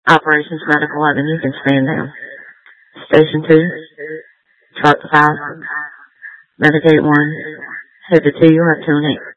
Operations Medical 11, you can stand down. Station 2, Truck 5, Medicate 1, head to 2, you have 2 and 8.